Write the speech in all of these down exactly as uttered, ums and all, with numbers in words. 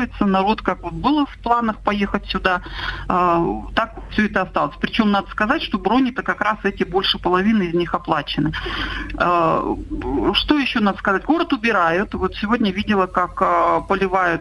останавливается. Народ, как вот было в планах поехать сюда, так все это осталось. Причем надо сказать, что брони-то как раз эти больше половины из них оплачены. Что еще надо сказать? Город убирают. Вот сегодня видела, как поливают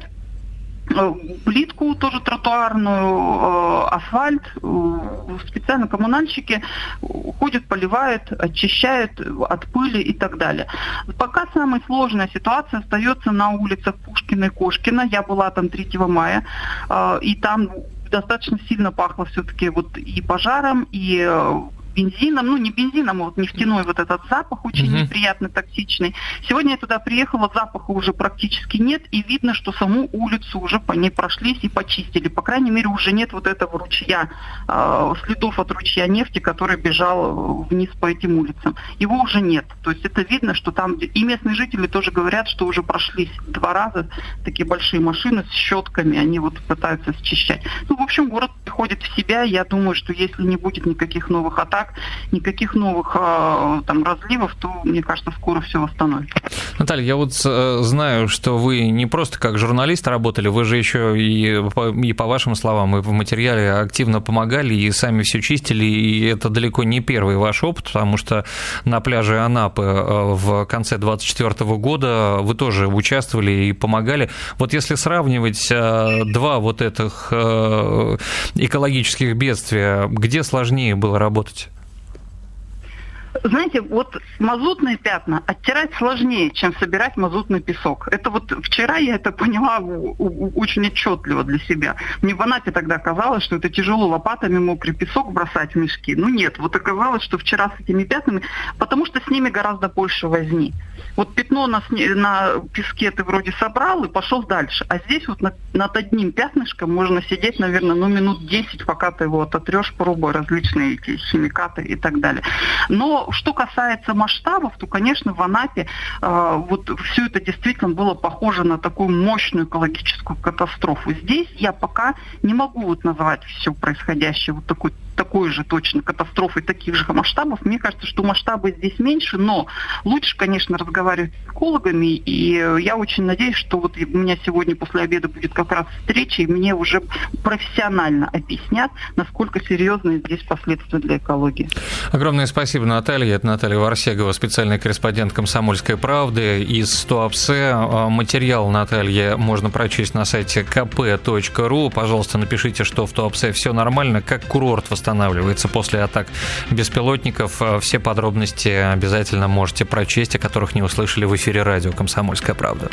плитку тоже тротуарную, асфальт. Специально коммунальщики ходят, поливают, очищают от пыли и так далее. Пока самая сложная ситуация остается на улицах Пушкина и Кошкина. Я была там третьего мая, и там достаточно сильно пахло все-таки вот и пожаром, и бензином, ну не бензином, а вот нефтяной вот этот запах очень uh-huh. неприятный, токсичный. Сегодня я туда приехала, запаха уже практически нет, и видно, что саму улицу уже по ней прошлись и почистили. По крайней мере, уже нет вот этого ручья, э, следов от ручья нефти, который бежал вниз по этим улицам. Его уже нет. То есть это видно, что там... И местные жители тоже говорят, что уже прошлись два раза такие большие машины с щетками, они вот пытаются счищать. Ну, в общем, город приходит в себя. Я думаю, что если не будет никаких новых атак, никаких новых э, там разливов, то, мне кажется, скоро все восстановится. Наталья, я вот э, знаю, что вы не просто как журналист работали, вы же еще и по, и по вашим словам, и в материале активно помогали, и сами все чистили, и это далеко не первый ваш опыт, потому что на пляже Анапы в конце двадцать четвёртого года вы тоже участвовали и помогали. Вот если сравнивать э, два вот этих э, экологических бедствия, где сложнее было работать? Знаете, вот мазутные пятна оттирать сложнее, чем собирать мазутный песок. Это вот вчера я это поняла очень отчетливо для себя. Мне в Анапе тогда казалось, что это тяжело лопатами мокрый песок бросать в мешки. Ну нет, вот оказалось, что вчера с этими пятнами, потому что с ними гораздо больше возни. Вот пятно на, на песке ты вроде собрал и пошел дальше. А здесь вот над, над одним пятнышком можно сидеть, наверное, ну минут десять, пока ты его ототрешь, пробуя различные эти химикаты и так далее. Но что касается масштабов, то, конечно, в Анапе э, вот все это действительно было похоже на такую мощную экологическую катастрофу. Здесь я пока не могу вот назвать все происходящее вот такой, такой же точно катастрофой таких же масштабов. Мне кажется, что масштабы здесь меньше, но лучше, конечно, разговаривать с экологами, и я очень надеюсь, что вот у меня сегодня после обеда будет как раз встреча, и мне уже профессионально объяснят, насколько серьезные здесь последствия для экологии. Огромное спасибо, Наталья. Это Наталья Варсегова, специальный корреспондент «Комсомольской правды» из Туапсе. Материал Натальи можно прочесть на сайте ка пэ точка ру. Пожалуйста, напишите, что в Туапсе все нормально, как курорт восстанавливается после атак беспилотников. Все подробности обязательно можете прочесть, о которых не услышали в эфире радио «Комсомольская правда».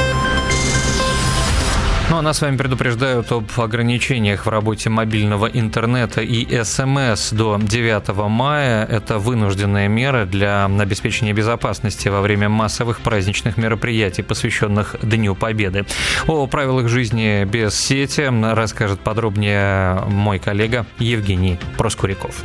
Ну, а нас с вами предупреждают об ограничениях в работе мобильного интернета и эс эм эс до девятого мая. Это вынужденная мера для обеспечения безопасности во время массовых праздничных мероприятий, посвященных Дню Победы. О правилах жизни без сети расскажет подробнее мой коллега Евгений Проскуряков.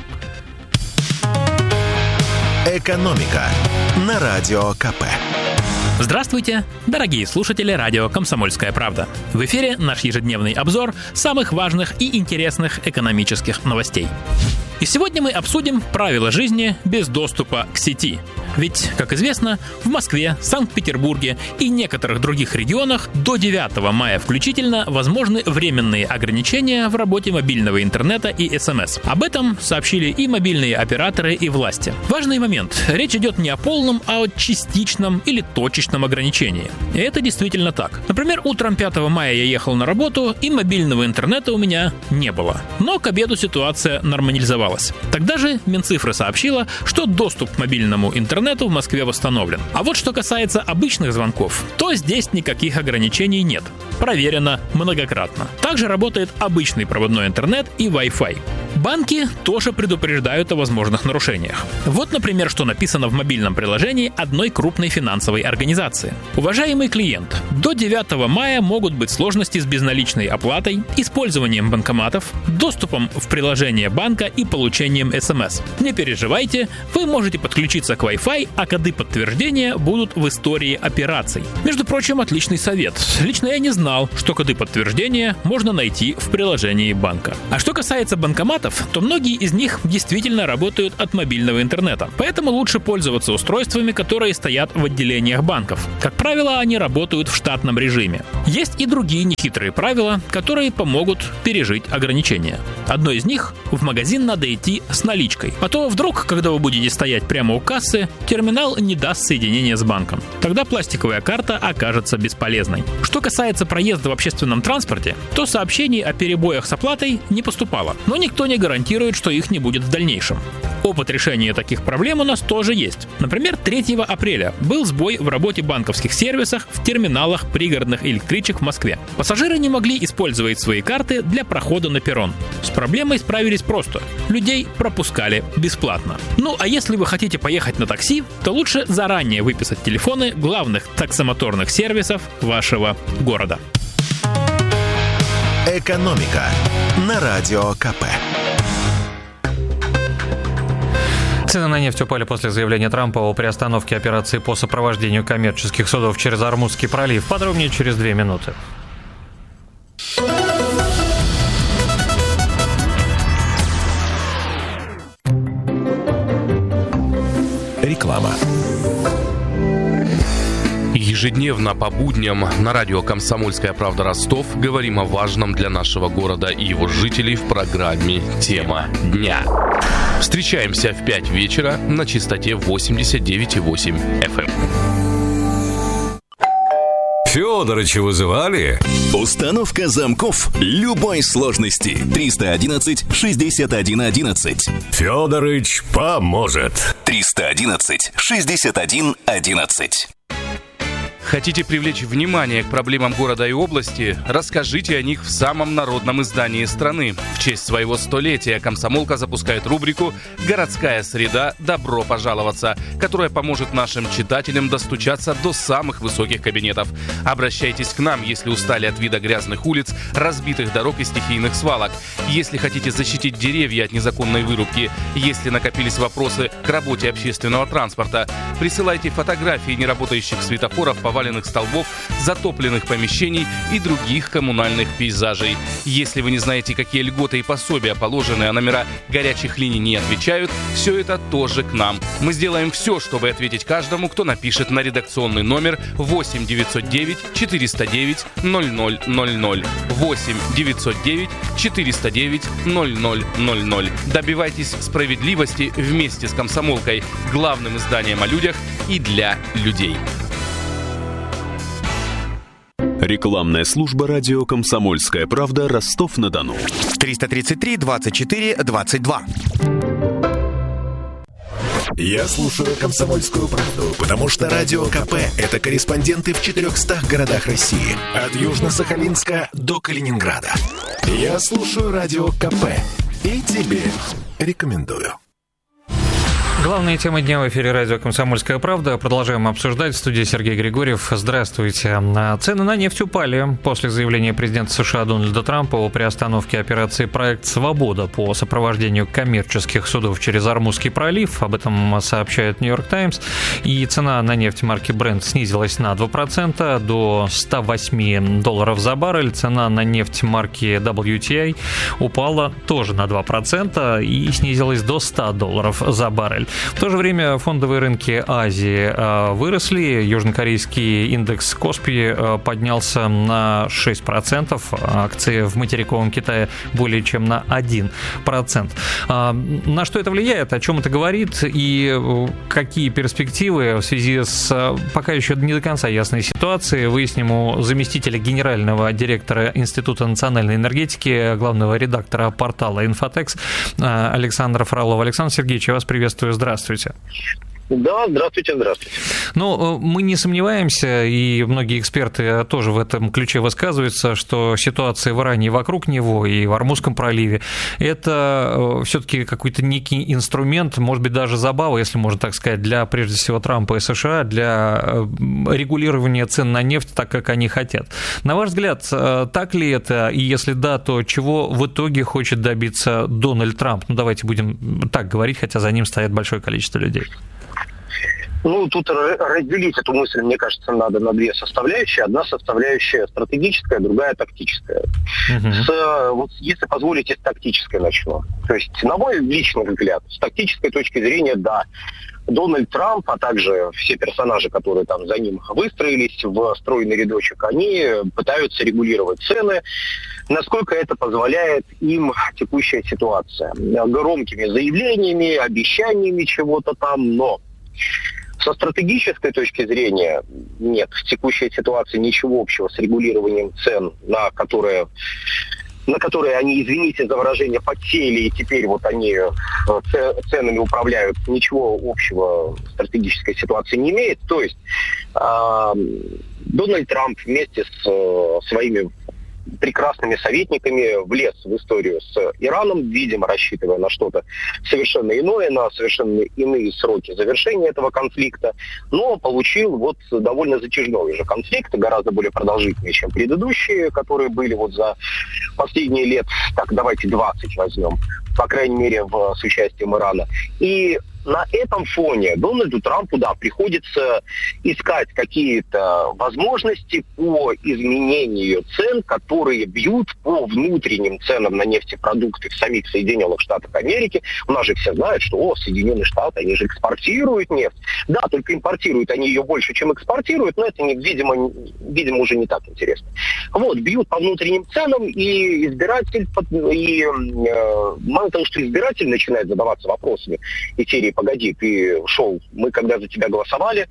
«Экономика» на Радио КП. Здравствуйте, дорогие слушатели радио «Комсомольская правда». В эфире наш ежедневный обзор самых важных и интересных экономических новостей. И сегодня мы обсудим правила жизни без доступа к сети. Ведь, как известно, в Москве, Санкт-Петербурге и некоторых других регионах до девятого мая включительно возможны временные ограничения в работе мобильного интернета и эс эм эс. Об этом сообщили и мобильные операторы, и власти. Важный момент. Речь идет не о полном, а о частичном или точечном ограничении. И это действительно так. Например, утром пятого мая я ехал на работу, и мобильного интернета у меня не было. Но к обеду ситуация нормализовалась. Тогда же Минцифры сообщила, что доступ к мобильному интернету в Москве восстановлен. А вот что касается обычных звонков, то здесь никаких ограничений нет. Проверено многократно. Также работает обычный проводной интернет и Wi-Fi. Банки тоже предупреждают о возможных нарушениях. Вот, например, что написано в мобильном приложении одной крупной финансовой организации. Уважаемый клиент, до девятого мая могут быть сложности с безналичной оплатой, использованием банкоматов, доступом в приложение банка и получением эс эм эс. Не переживайте, вы можете подключиться к Wi-Fi, а коды подтверждения будут в истории операций. Между прочим, отличный совет. Лично я не знал, что коды подтверждения можно найти в приложении банка. А что касается банкоматов, абонентов, то многие из них действительно работают от мобильного интернета. Поэтому лучше пользоваться устройствами, которые стоят в отделениях банков. Как правило, они работают в штатном режиме. Есть и другие нехитрые правила, которые помогут пережить ограничения. Одно из них – в магазин надо идти с наличкой. А то вдруг, когда вы будете стоять прямо у кассы, терминал не даст соединения с банком. Тогда пластиковая карта окажется бесполезной. Что касается проезда в общественном транспорте, то сообщений о перебоях с оплатой не поступало. Но никто не гарантирует, что их не будет в дальнейшем. Опыт решения таких проблем у нас тоже есть. Например, третьего апреля был сбой в работе банковских сервисов в терминалах пригородных электричек в Москве. Пассажиры не могли использовать свои карты для прохода на перрон. С проблемой справились просто. Людей пропускали бесплатно. Ну а если вы хотите поехать на такси, то лучше заранее выписать телефоны главных таксомоторных сервисов вашего города. «Экономика» на Радио КП. Цены на нефть упали после заявления Трампа о приостановке операции по сопровождению коммерческих судов через Ормузский пролив. Подробнее через две минуты. Реклама. Ежедневно по будням на радио «Комсомольская правда» Ростов говорим о важном для нашего города и его жителей в программе «Тема дня». Встречаемся в пять вечера на частоте восемьдесят девять и восемь эф эм. Фёдорыча вызывали? Установка замков любой сложности. триста одиннадцать шестьдесят один одиннадцать. Фёдорыч поможет. триста одиннадцать шестьдесят один одиннадцать. Хотите привлечь внимание к проблемам города и области? Расскажите о них в самом народном издании страны. В честь своего столетия «Комсомолка» запускает рубрику «Городская среда. Добро пожаловаться», которая поможет нашим читателям достучаться до самых высоких кабинетов. Обращайтесь к нам, если устали от вида грязных улиц, разбитых дорог и стихийных свалок. Если хотите защитить деревья от незаконной вырубки, если накопились вопросы к работе общественного транспорта, присылайте фотографии неработающих светофоров, поваленных столбов, затопленных помещений и других коммунальных пейзажей. Если вы не знаете, какие льготы и пособия положены, а номера горячих линий не отвечают, все это тоже к нам. Мы сделаем все, чтобы ответить каждому, кто напишет на редакционный номер восемь девятьсот девять четыреста девять ноль ноль ноль ноль. восемь девятьсот девять четыреста девять ноль ноль ноль ноль. Добивайтесь справедливости вместе с «Комсомолкой», главным изданием о людях и для людей. Рекламная служба радио «Комсомольская правда», Ростов-на-Дону. триста тридцать три двадцать четыре двадцать два. Я слушаю «Комсомольскую правду», потому что Радио КП – это корреспонденты в четырехстах городах России. От Южно-Сахалинска до Калининграда. Я слушаю Радио КП и тебе рекомендую. Главные темы дня в эфире радио «Комсомольская правда». Продолжаем обсуждать. В студии Сергей Григорьев. Здравствуйте. Цены на нефть упали после заявления президента США Дональда Трампа о приостановке операции «Проект Свобода» по сопровождению коммерческих судов через Ормузский пролив. Об этом сообщает «Нью-Йорк Таймс». И цена на нефть марки Brent снизилась на два процента до ста восьми долларов за баррель. Цена на нефть марки дабл ю ти ай упала тоже на два процента и снизилась до ста долларов за баррель. В то же время фондовые рынки Азии выросли. Южнокорейский индекс Коспи поднялся на шесть процентов. Акции в материковом Китае более чем на один процент. На что это влияет? О чем это говорит? И какие перспективы в связи с пока еще не до конца ясной ситуацией, выясним у заместителя генерального директора Института национальной энергетики, главного редактора портала «Инфотекс» Александра Фролова. Александр Сергеевич, я вас приветствую. Здравствуйте. Да, здравствуйте, здравствуйте. Ну, мы не сомневаемся, и многие эксперты тоже в этом ключе высказываются, что ситуация в Иране и вокруг него, и в Ормузском проливе, это все-таки какой-то некий инструмент, может быть, даже забава, если можно так сказать, для, прежде всего, Трампа и США, для регулирования цен на нефть так, как они хотят. На ваш взгляд, так ли это, и если да, то чего в итоге хочет добиться Дональд Трамп? Ну, давайте будем так говорить, хотя за ним стоит большое количество людей. Ну, тут разделить эту мысль, мне кажется, надо на две составляющие. Одна составляющая стратегическая, другая тактическая. Uh-huh. С, вот, если позволите, с тактической начну. То есть, на мой личный взгляд, с тактической точки зрения, да, Дональд Трамп, а также все персонажи, которые там за ним выстроились в стройный рядочек, они пытаются регулировать цены, насколько это позволяет им текущая ситуация. Громкими заявлениями, обещаниями чего-то там, но со стратегической точки зрения нет, в текущей ситуации ничего общего с регулированием цен, на которые, на которые они, извините за выражение, подсели, и теперь вот они ценами управляют, ничего общего в стратегической ситуации не имеет. То есть э, Дональд Трамп вместе с э, своими прекрасными советниками влез в историю с Ираном, видимо, рассчитывая на что-то совершенно иное, на совершенно иные сроки завершения этого конфликта, но получил вот довольно затяжной уже конфликт, гораздо более продолжительный, чем предыдущие, которые были вот за последние лет, так, давайте двадцать возьмем, по крайней мере, в, с участием Ирана. И на этом фоне Дональду Трампу, да, приходится искать какие-то возможности по изменению цен, которые бьют по внутренним ценам на нефтепродукты в самих Соединенных Штатах Америки. У нас же все знают, что о, Соединенные Штаты, они же экспортируют нефть. Да, только импортируют они ее больше, чем экспортируют, но это, видимо, видимо уже не так интересно. Вот, бьют по внутренним ценам, и избиратель, и э, мало того, что избиратель начинает задаваться вопросами из серии: погоди, ты шел, мы когда за тебя голосовали,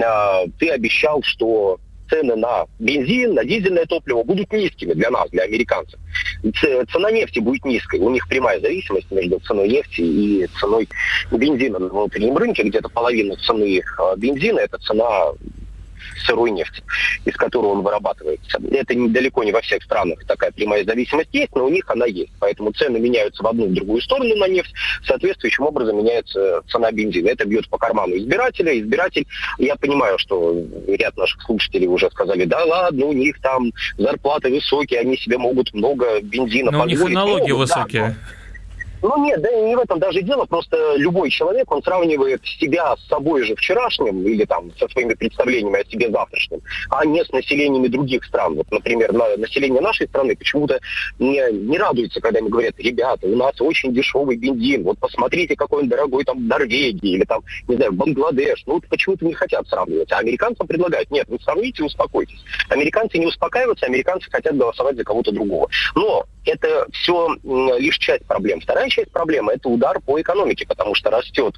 ты обещал, что цены на бензин, на дизельное топливо будут низкими для нас, для американцев. Цена нефти будет низкой. У них прямая зависимость между ценой нефти и ценой бензина на внутреннем рынке. Где-то половина цены бензина – это цена сырой нефти, из которой он вырабатывается. Это далеко не во всех странах такая прямая зависимость есть, но у них она есть. Поэтому цены меняются в одну и в другую сторону на нефть, соответствующим образом меняется цена бензина. Это бьет по карману избирателя. Избиратель, я понимаю, что ряд наших слушателей уже сказали: да ладно, у них там зарплаты высокие, они себе могут много бензина но позволить. Но у них и налоги могут, высокие. Да, но... Ну нет, да не в этом даже дело, просто любой человек, он сравнивает себя с собой же вчерашним или там со своими представлениями о себе завтрашним, а не с населениями других стран. Вот, например, на, население нашей страны почему-то не, не радуется, когда им говорят: ребята, у нас очень дешевый бензин, вот посмотрите, какой он дорогой там в Норвегии или там, не знаю, Бангладеш. Ну, почему-то не хотят сравнивать. А американцам предлагают: нет, вы сравните, успокойтесь. Американцы не успокаиваются, американцы хотят голосовать за кого-то другого. Но это все лишь часть проблем. Вторая часть проблемы – это удар по экономике, потому что растет,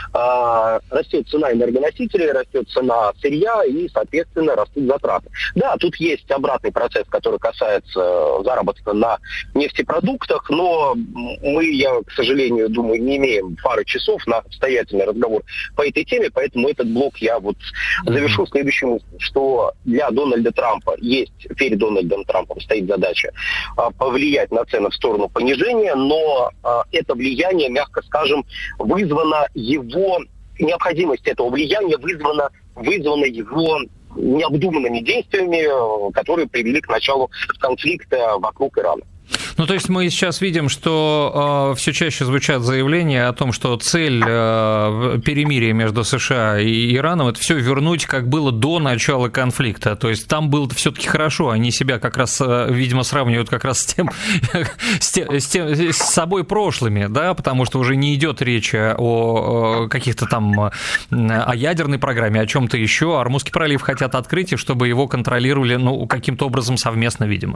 э, растет цена энергоносителей, растет цена сырья и, соответственно, растут затраты. Да, тут есть обратный процесс, который касается заработка на нефтепродуктах, но мы, я, к сожалению, думаю, не имеем пары часов на обстоятельный разговор по этой теме, поэтому этот блок я вот завершу следующей мыслью, что для Дональда Трампа есть, перед Дональдом Трампом стоит задача э, повлиять на цены в сторону понижения, но э, это влияние, мягко скажем, вызвано его, необходимость этого влияния вызвана, вызвана его необдуманными действиями, которые привели к началу конфликта вокруг Ирана. Ну, то есть мы сейчас видим, что э, все чаще звучат заявления о том, что цель э, перемирия между США и Ираном – это все вернуть, как было до начала конфликта. То есть там было все-таки хорошо, они себя как раз, э, видимо, сравнивают как раз с тем, с, тем, с, тем, с собой прошлыми, да, потому что уже не идет речи о, о каких-то там, о ядерной программе, о чем-то еще. Ормузский пролив хотят открыть, и чтобы его контролировали, ну, каким-то образом совместно, видимо.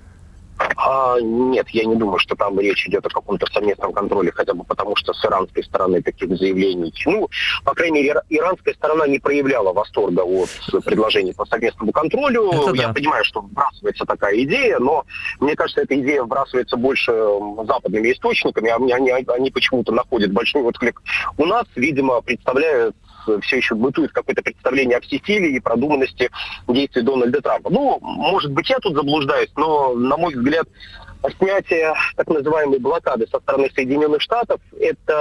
А, нет, я не думаю, что там речь идет о каком-то совместном контроле, хотя бы потому, что с иранской стороны таких заявлений, ну, по крайней мере, иранская сторона не проявляла восторга от предложений по совместному контролю. Это я да. понимаю, что вбрасывается такая идея, но мне кажется, эта идея вбрасывается больше западными источниками, а они, они почему-то находят большой отклик у нас, видимо, представляют, все еще бытует какое-то представление о всесилии и продуманности действий Дональда Трампа. Ну, может быть, я тут заблуждаюсь, но, на мой взгляд, снятие так называемой блокады со стороны Соединенных Штатов – это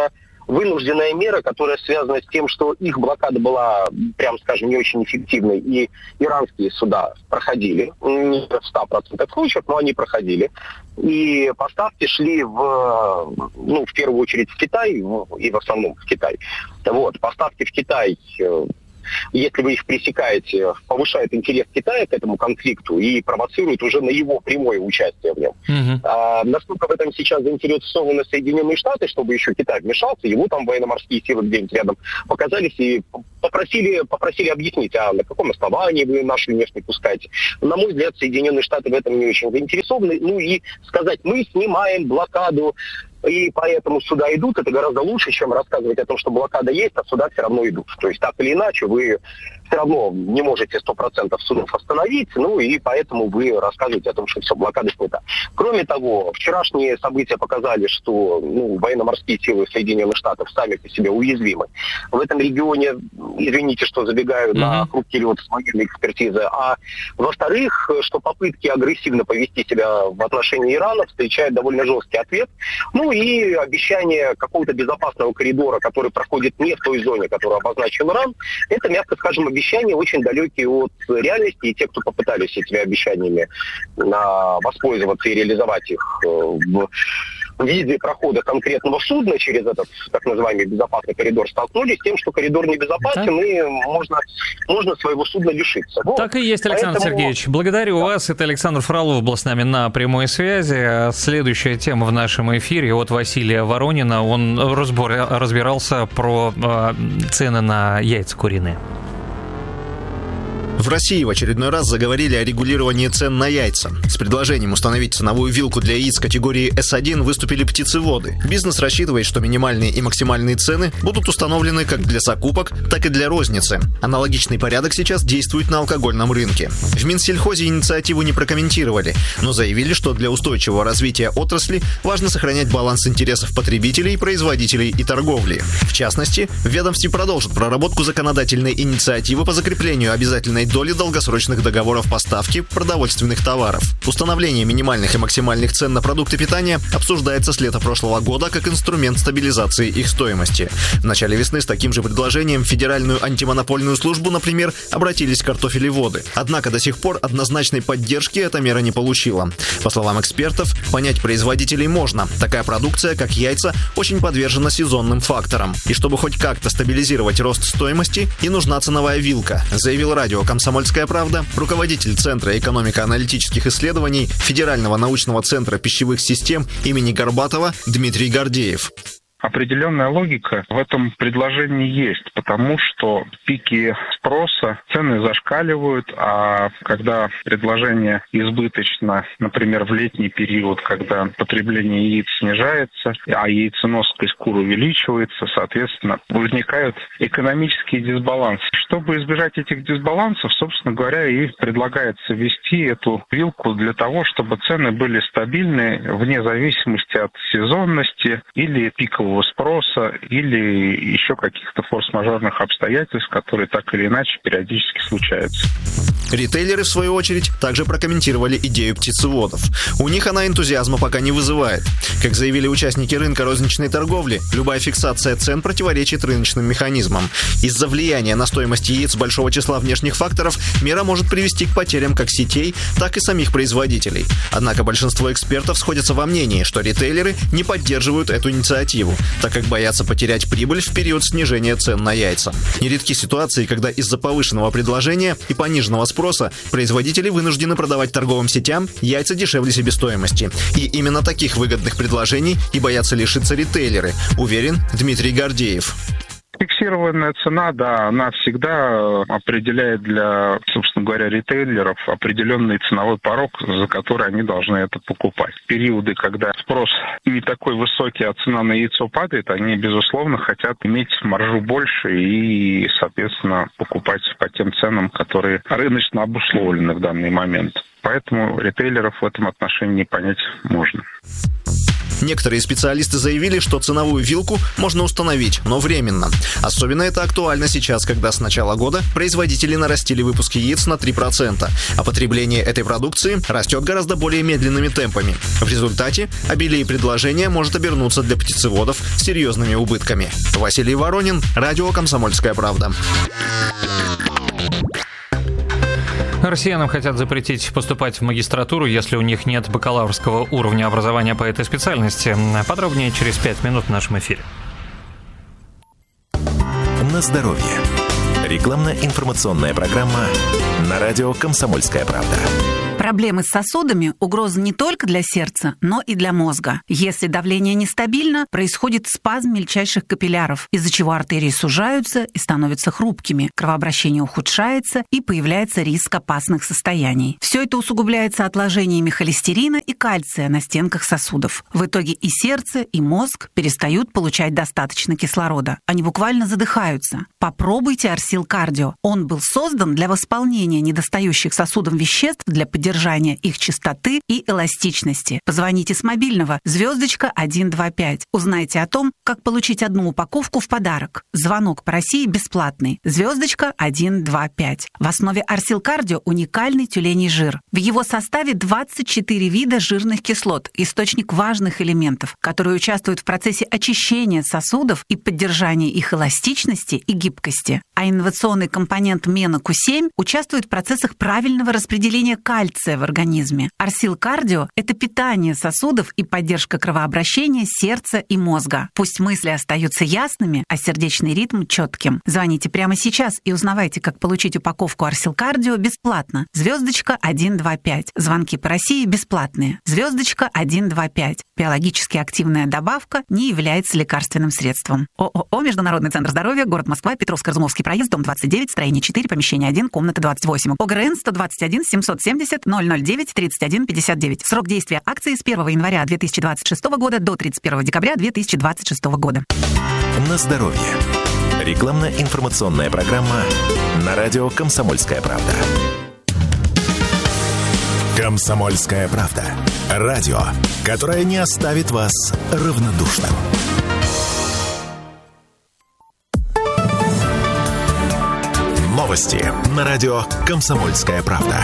вынужденная мера, которая связана с тем, что их блокада была, прям скажем, не очень эффективной, и иранские суда проходили, не в ста процентах случаев, но они проходили. И поставки шли в, ну, в первую очередь в Китай, и в основном в Китай. Вот, поставки в Китай, если вы их пресекаете, повышает интерес Китая к этому конфликту и провоцирует уже на его прямое участие в нем. Uh-huh. А, насколько в этом сейчас заинтересованы Соединенные Штаты, чтобы еще Китай вмешался, его там военно-морские силы где-нибудь рядом показались и попросили, попросили объяснить, а на каком основании вы нашу нефть не пускаете. На мой взгляд, Соединенные Штаты в этом не очень заинтересованы. Ну и сказать, мы снимаем блокаду, и поэтому сюда идут, это гораздо лучше, чем рассказывать о том, что блокада есть, а сюда все равно идут. То есть так или иначе вы все равно не можете сто процентов судов остановить, ну и поэтому вы рассказываете о том, что все, блокада снята. Кроме того, вчерашние события показали, что ну, военно-морские силы Соединенных Штатов сами по себе уязвимы. В этом регионе, извините, что забегаю mm-hmm. на круг вперед с военной экспертизы, а во-вторых, что попытки агрессивно повести себя в отношении Ирана встречают довольно жесткий ответ. Ну и обещание какого-то безопасного коридора, который проходит не в той зоне, которую обозначил Иран, это, мягко скажем, обещания очень далекие от реальности, и те, кто попытались этими обещаниями а, воспользоваться и реализовать их в в виде прохода конкретного судна через этот так называемый безопасный коридор, столкнулись с тем, что коридор небезопасен, это... и можно, можно своего судна лишиться. Вот. Так и есть, Александр Поэтому... Сергеевич. Благодарю да. вас. Это Александр Фролов был с нами на прямой связи. Следующая тема в нашем эфире от Василия Воронина. Он разбор... разбирался про э, цены на яйца куриные. В России в очередной раз заговорили о регулировании цен на яйца. С предложением установить ценовую вилку для яиц категории эс один выступили птицеводы. Бизнес рассчитывает, что минимальные и максимальные цены будут установлены как для закупок, так и для розницы. Аналогичный порядок сейчас действует на алкогольном рынке. В Минсельхозе инициативу не прокомментировали, но заявили, что для устойчивого развития отрасли важно сохранять баланс интересов потребителей, производителей и торговли. В частности, в ведомстве продолжат проработку законодательной инициативы по закреплению обязательной доли долгосрочных договоров поставки продовольственных товаров. Установление минимальных и максимальных цен на продукты питания обсуждается с лета прошлого года как инструмент стабилизации их стоимости. В начале весны с таким же предложением в Федеральную антимонопольную службу, например, обратились картофелеводы. Однако до сих пор однозначной поддержки эта мера не получила. По словам экспертов, понять производителей можно. Такая продукция, как яйца, очень подвержена сезонным факторам. И чтобы хоть как-то стабилизировать рост стоимости, и нужна ценовая вилка, заявил радио «Комсомольская правда» руководитель Центра экономико-аналитических исследований Федерального научного центра пищевых систем имени Горбатова Дмитрий Гордеев. Определенная логика в этом предложении есть, потому что пики спроса, цены зашкаливают, а когда предложение избыточно, например, в летний период, когда потребление яиц снижается, а яйценоскость кур увеличивается, соответственно, возникают экономические дисбалансы. Чтобы избежать этих дисбалансов, собственно говоря, и предлагается ввести эту вилку для того, чтобы цены были стабильны вне зависимости от сезонности или пикового спроса или еще каких-то форс-мажорных обстоятельств, которые так или иначе периодически случаются. Ритейлеры, в свою очередь, также прокомментировали идею птицеводов. У них она энтузиазма пока не вызывает. Как заявили участники рынка розничной торговли, любая фиксация цен противоречит рыночным механизмам. Из-за влияния на стоимость яиц большого числа внешних факторов мера может привести к потерям как сетей, так и самих производителей. Однако большинство экспертов сходятся во мнении, что ритейлеры не поддерживают эту инициативу, так как боятся потерять прибыль в период снижения цен на яйца. Нередки ситуации, когда из-за повышенного предложения и пониженного спроса производители вынуждены продавать торговым сетям яйца дешевле себестоимости. И именно таких выгодных предложений и боятся лишиться ритейлеры, уверен Дмитрий Гордеев. Фиксированная цена, да, она всегда определяет для, собственно говоря, ритейлеров определенный ценовой порог, за который они должны это покупать. В периоды, когда спрос не такой высокий, а цена на яйцо падает, они, безусловно, хотят иметь маржу больше и, соответственно, покупать по тем ценам, которые рыночно обусловлены в данный момент. Поэтому ритейлеров в этом отношении понять можно. Некоторые специалисты заявили, что ценовую вилку можно установить, но временно. Особенно это актуально сейчас, когда с начала года производители нарастили выпуск яиц на три процента, а потребление этой продукции растет гораздо более медленными темпами. В результате обилие предложения может обернуться для птицеводов серьезными убытками. Василий Воронин, радио «Комсомольская правда». Россиянам хотят запретить поступать в магистратуру, если у них нет бакалаврского уровня образования по этой специальности. Подробнее через пять минут в нашем эфире. На здоровье. Рекламно-информационная программа на радио «Комсомольская правда». Проблемы с сосудами – угроза не только для сердца, но и для мозга. Если давление нестабильно, происходит спазм мельчайших капилляров, из-за чего артерии сужаются и становятся хрупкими, кровообращение ухудшается и появляется риск опасных состояний. Все это усугубляется отложениями холестерина и кальция на стенках сосудов. В итоге и сердце, и мозг перестают получать достаточно кислорода. Они буквально задыхаются. Попробуйте Арсил Кардио. Он был создан для восполнения недостающих сосудам веществ для поддержания поддержания их чистоты и эластичности. Позвоните с мобильного звездочка один два пять. Узнайте о том, как получить одну упаковку в подарок. Звонок по России бесплатный. Звездочка один два пять. В основе Арсил Кардио уникальный тюленей жир. В его составе двадцать четыре вида жирных кислот, источник важных элементов, которые участвуют в процессе очищения сосудов и поддержания их эластичности и гибкости. А инновационный компонент мена ку семь участвует в процессах правильного распределения кальция в организме. Арсил Кардио – это питание сосудов и поддержка кровообращения сердца и мозга. Пусть мысли остаются ясными, а сердечный ритм четким. Звоните прямо сейчас и узнавайте, как получить упаковку Арсил Кардио бесплатно. Звездочка один два пять. Звонки по России бесплатные. Звездочка один два пять. Биологически активная добавка не является лекарственным средством. ООО «Международный центр здоровья», город Москва, Петровско-Разумовский проезд, дом двадцать девять, строение четыре, помещение один, комната двадцать восемь. ОГРН сто двадцать один семьсот семьдесят ноль ноль девять тридцать один пятьдесят девять. Срок действия акции с первого января две тысячи двадцать шестого года до тридцать первого декабря две тысячи двадцать шестого года. На здоровье. Рекламно-информационная программа на радио «Комсомольская правда». «Комсомольская правда». Радио, которое не оставит вас равнодушным. Новости на радио «Комсомольская правда».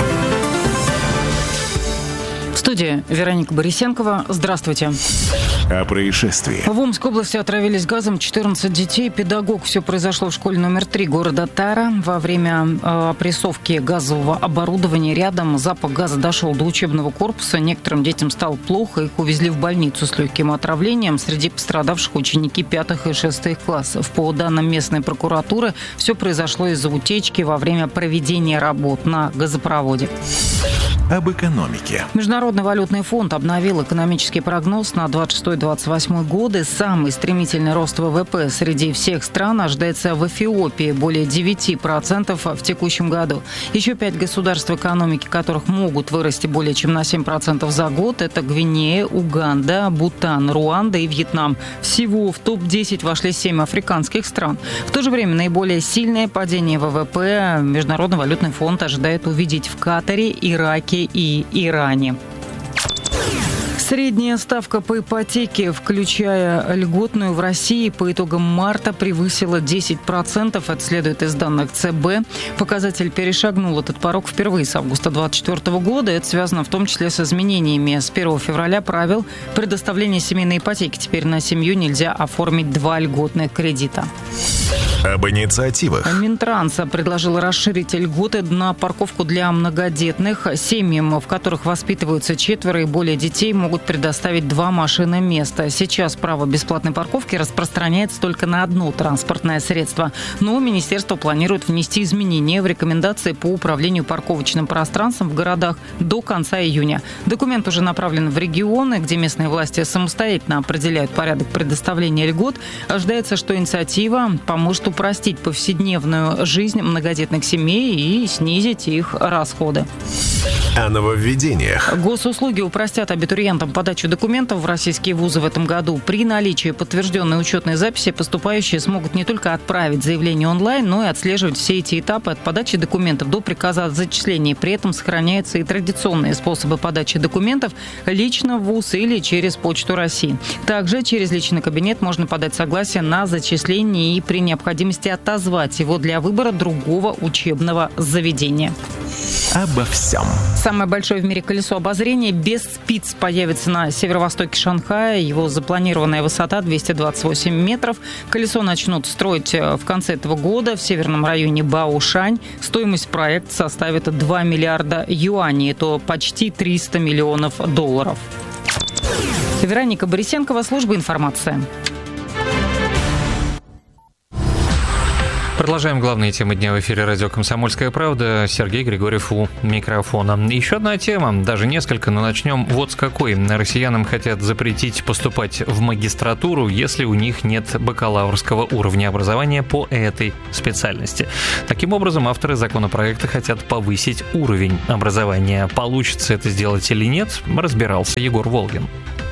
В студии Вероника Борисенкова. Здравствуйте. О происшествии. В Омской области отравились газом четырнадцать детей. Педагог. Все произошло в школе номер три города Тара. Во время э, опрессовки газового оборудования рядом запах газа дошел до учебного корпуса. Некоторым детям стало плохо. Их увезли в больницу с легким отравлением. Среди пострадавших ученики пятых и шестых классов. По данным местной прокуратуры, все произошло из-за утечки во время проведения работ на газопроводе. Об экономике. Международный валютный фонд обновил экономический прогноз на двадцать шестой — двадцать восьмой годы. Самый стремительный рост ВВП среди всех стран ожидается в Эфиопии – более девять процентов в текущем году. Еще пять государств, экономики которых могут вырасти более чем на семь процентов за год – это Гвинея, Уганда, Бутан, Руанда и Вьетнам. Всего в топ десять вошли семь африканских стран. В то же время наиболее сильное падение ВВП Международный валютный фонд ожидает увидеть в Катаре, Ираке и Иране. Средняя ставка по ипотеке, включая льготную, в России по итогам марта превысила десять процентов. Это следует из данных ЦБ. Показатель перешагнул этот порог впервые с августа две тысячи двадцать четвёртого года. Это связано в том числе с изменениями с первого февраля правил предоставления семейной ипотеки. Теперь на семью нельзя оформить два льготных кредита. Об инициативах. Минтранс предложил расширить льготы на парковку для многодетных. Семьям, в которых воспитываются четверо и более детей, могут предоставить два машины места. Сейчас право бесплатной парковки распространяется только на одно транспортное средство. Но министерство планирует внести изменения в рекомендации по управлению парковочным пространством в городах до конца июня. Документ уже направлен в регионы, где местные власти самостоятельно определяют порядок предоставления льгот. Ожидается, что инициатива поможет упростить повседневную жизнь многодетных семей и снизить их расходы. О нововведениях. Госуслуги упростят абитуриентам подачу документов в российские вузы в этом году. При наличии подтвержденной учетной записи поступающие смогут не только отправить заявление онлайн, но и отслеживать все эти этапы от подачи документов до приказа о зачислении. При этом сохраняются и традиционные способы подачи документов лично в вуз или через Почту России. Также через личный кабинет можно подать согласие на зачисление и при необходимости отозвать его для выбора другого учебного заведения. Обо всем. Самое большое в мире колесо обозрения без спиц появится на северо-востоке Шанхая. Его запланированная высота двести двадцать восемь метров. Колесо начнут строить в конце этого года в северном районе Баошань. Стоимость проекта составит два миллиарда юаней. Это почти триста миллионов долларов. Вероника Борисенкова, служба информации. Продолжаем главные темы дня в эфире радио «Комсомольская правда». Сергей Григорьев у микрофона. Еще одна тема, даже несколько, но начнем вот с какой. Россиянам хотят запретить поступать в магистратуру, если у них нет бакалаврского уровня образования по этой специальности. Таким образом, авторы законопроекта хотят повысить уровень образования. Получится это сделать или нет, разбирался Егор Волгин.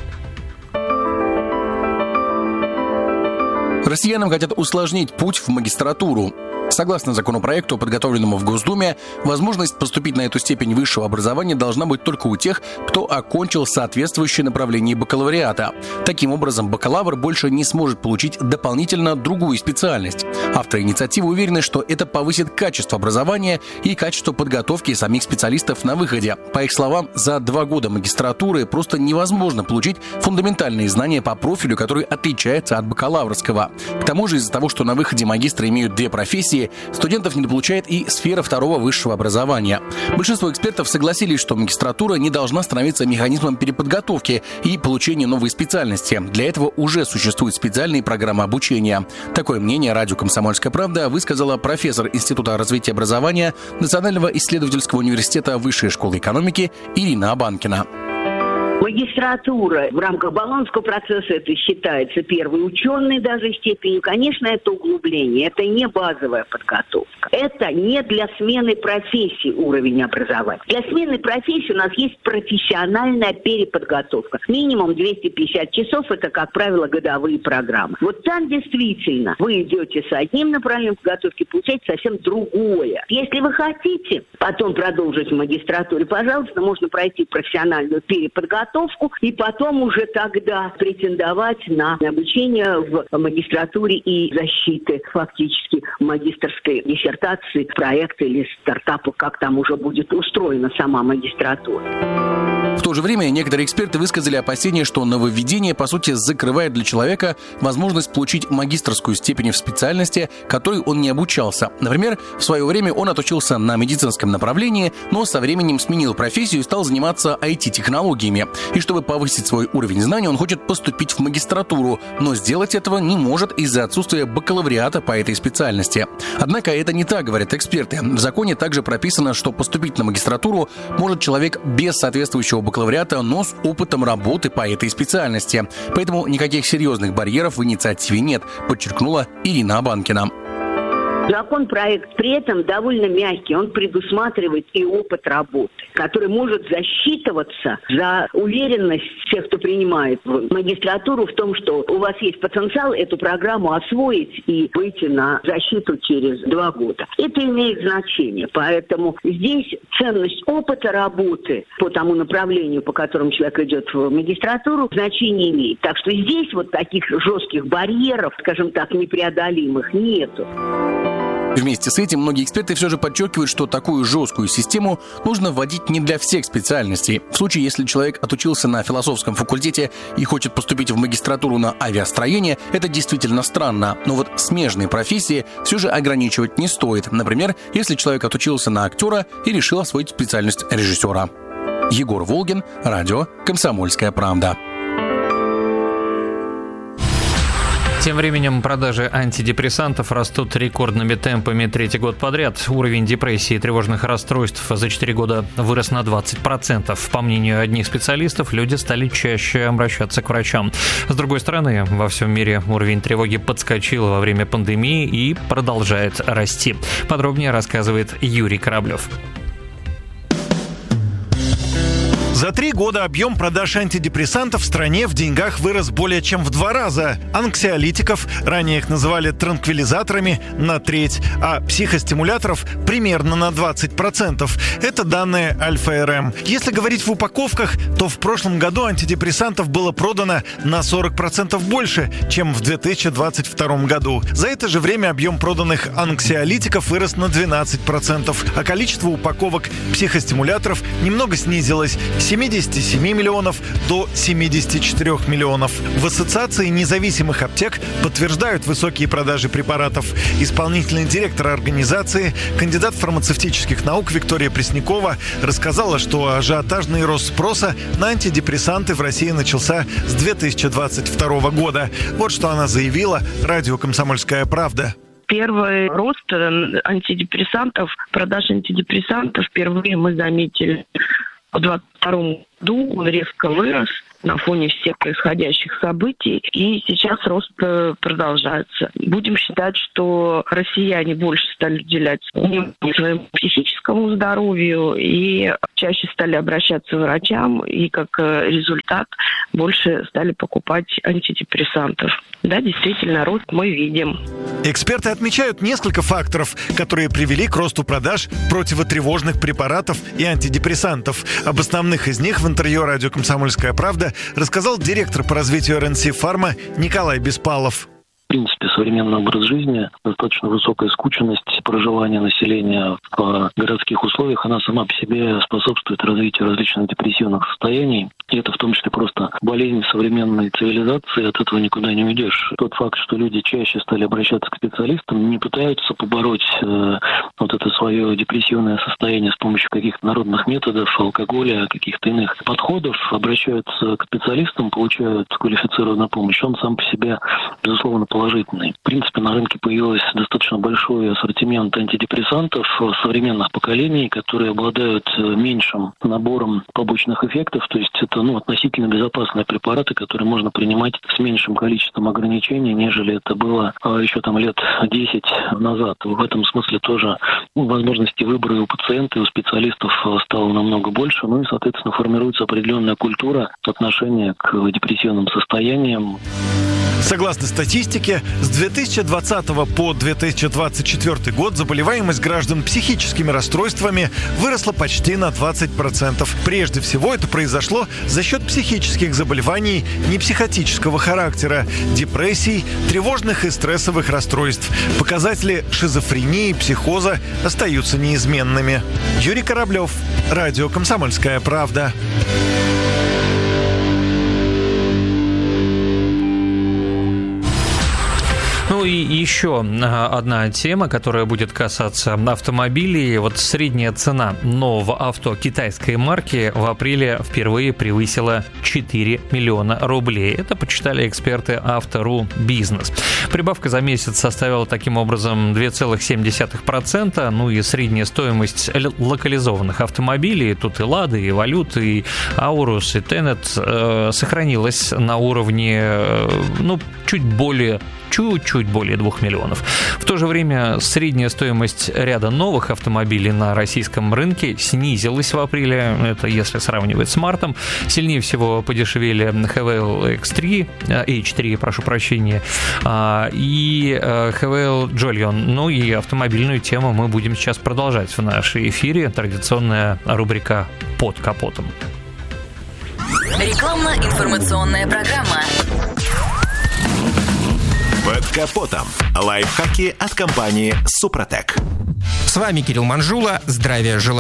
Россиянам хотят усложнить путь в магистратуру. Согласно законопроекту, подготовленному в Госдуме, возможность поступить на эту степень высшего образования должна быть только у тех, кто окончил соответствующее направление бакалавриата. Таким образом, бакалавр больше не сможет получить дополнительно другую специальность. Авторы инициативы уверены, что это повысит качество образования и качество подготовки самих специалистов на выходе. По их словам, за два года магистратуры просто невозможно получить фундаментальные знания по профилю, который отличается от бакалаврского. К тому же, из-за того, что на выходе магистры имеют две профессии, студентов недополучает и сфера второго высшего образования. Большинство экспертов согласились, что магистратура не должна становиться механизмом переподготовки и получения новой специальности. Для этого уже существуют специальные программы обучения. Такое мнение радио «Комсомольская правда» высказала профессор Института развития образования Национального исследовательского университета Высшей школы экономики Ирина Абанкина. Магистратура в рамках Болонского процесса это считается первой ученой даже степенью. Конечно, это углубление, это не базовая подготовка. Это не для смены профессии уровень образования. Для смены профессии у нас есть профессиональная переподготовка. Минимум двести пятьдесят часов, это, как правило, годовые программы. Вот там действительно вы идете с одним направлением подготовки, получаете совсем другое. Если вы хотите потом продолжить в магистратуре, пожалуйста, можно пройти профессиональную переподготовку, и потом уже тогда претендовать на обучение в магистратуре и защиты фактически магистерской диссертации, проекта или стартапа, как там уже будет устроена сама магистратура. В то же время некоторые эксперты высказали опасения, что нововведение, по сути, закрывает для человека возможность получить магистерскую степень в специальности, которой он не обучался. Например, в свое время он отучился на медицинском направлении, но со временем сменил профессию и стал заниматься ай ти-технологиями. И чтобы повысить свой уровень знаний, он хочет поступить в магистратуру, но сделать этого не может из-за отсутствия бакалавриата по этой специальности. Однако это не так, говорят эксперты. В законе также прописано, что поступить на магистратуру может человек без соответствующего бакалавриата, но с опытом работы по этой специальности. Поэтому никаких серьезных барьеров в инициативе нет, подчеркнула Ирина Абанкина. Законопроект при этом довольно мягкий, он предусматривает и опыт работы, который может засчитываться за уверенность всех, кто принимает в магистратуру в том, что у вас есть потенциал эту программу освоить и выйти на защиту через два года. Это имеет значение, поэтому здесь ценность опыта работы по тому направлению, по которому человек идет в магистратуру, значение имеет. Так что здесь вот таких жестких барьеров, скажем так, непреодолимых нету. Вместе с этим многие эксперты все же подчеркивают, что такую жесткую систему нужно вводить не для всех специальностей. В случае, если человек отучился на философском факультете и хочет поступить в магистратуру на авиастроение, это действительно странно. Но вот смежные профессии все же ограничивать не стоит. Например, если человек отучился на актера и решил освоить специальность режиссера. Егор Волгин, радио «Комсомольская правда». Тем временем продажи антидепрессантов растут рекордными темпами третий год подряд. Уровень депрессии и тревожных расстройств за четыре года вырос на двадцать процентов. По мнению одних специалистов, люди стали чаще обращаться к врачам. С другой стороны, во всем мире уровень тревоги подскочил во время пандемии и продолжает расти. Подробнее рассказывает Юрий Кораблев. За три года объем продаж антидепрессантов в стране в деньгах вырос более чем в два раза. Анксиолитиков, ранее их называли транквилизаторами, на треть, а психостимуляторов примерно на двадцать процентов. Это данные Альфа-РМ. Если говорить в упаковках, то в прошлом году антидепрессантов было продано на сорок процентов больше, чем в две тысячи двадцать втором году. За это же время объем проданных анксиолитиков вырос на двенадцать процентов, а количество упаковок психостимуляторов немного снизилось с семидесяти семи миллионов до семидесяти четырёх миллионов. В Ассоциации независимых аптек подтверждают высокие продажи препаратов. Исполнительный директор организации, кандидат фармацевтических наук Виктория Преснякова рассказала, что ажиотажный рост спроса на антидепрессанты в России начался с две тысячи двадцать второго года. Вот что она заявила радио «Комсомольская правда». Первый рост антидепрессантов, продаж антидепрессантов впервые мы заметили в двадцать втором году. Он резко вырос на фоне всех происходящих событий, и сейчас рост продолжается. Будем считать, что россияне больше стали уделять внимание своему психическому здоровью и чаще стали обращаться к врачам, и как результат больше стали покупать антидепрессантов. Да, действительно, рост мы видим. Эксперты отмечают несколько факторов, которые привели к росту продаж противотревожных препаратов и антидепрессантов. Об основных из них в интервью радио «Комсомольская правда» рассказал директор по развитию эр эн си Фарма Николай Беспалов. В принципе, современный образ жизни, достаточно высокая скученность проживания населения в городских условиях, она сама по себе способствует развитию различных депрессивных состояний. И это в том числе просто болезнь современной цивилизации, от этого никуда не уйдешь. Тот факт, что люди чаще стали обращаться к специалистам, не пытаются побороть э, вот это свое депрессивное состояние с помощью каких-то народных методов, алкоголя, каких-то иных подходов, обращаются к специалистам, получают квалифицированную помощь. Он сам по себе, безусловно, положительный. В принципе, на рынке появился достаточно большой ассортимент антидепрессантов современных поколений, которые обладают меньшим набором побочных эффектов, то есть это ну, относительно безопасные препараты, которые можно принимать с меньшим количеством ограничений, нежели это было еще там лет десять назад. В этом смысле тоже ну, возможности выбора и у пациента, и у специалистов стало намного больше, ну и, соответственно, формируется определенная культура отношения к депрессивным состояниям. Согласно статистике, с две тысячи двадцатого по две тысячи двадцать четвёртый год заболеваемость граждан психическими расстройствами выросла почти на двадцать процентов. Прежде всего это произошло за счет психических заболеваний непсихотического характера, депрессий, тревожных и стрессовых расстройств. Показатели шизофрении и психоза остаются неизменными. Юрий Кораблев, радио «Комсомольская правда». Ну и еще одна тема, которая будет касаться автомобилей. Вот средняя цена нового авто китайской марки в апреле впервые превысила четыре миллиона рублей. Это почитали эксперты Авто.ру Бизнес. Прибавка за месяц составила таким образом две целых семь десятых процента. Ну и средняя стоимость локализованных автомобилей, тут и Лада, и Валют, и Аурус, и Тенет, э, сохранилась на уровне, э, ну, чуть более чуть-чуть более двух миллионов. В то же время средняя стоимость ряда новых автомобилей на российском рынке снизилась в апреле, это если сравнивать с мартом. Сильнее всего подешевели эйч ви эл икс три, эйч три, прошу прощения, и эйч ви эл Jolion. Ну и автомобильную тему мы будем сейчас продолжать в нашей эфире. Традиционная рубрика «Под капотом». Рекламно-информационная программа. Под капотом. Лайфхаки от компании «Супротек». С вами Кирилл Манжула. Здравия желаю.